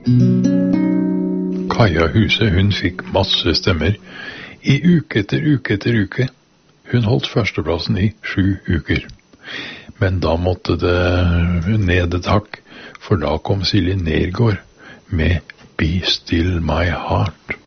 Kaja Huse, hun fikk masse stemmer i uke etter uke etter uke. Hun holdt førsteplassen i 7 uker. Men da måtte det ned et hakk, for da kom Silje Nergård med Be Still My Heart.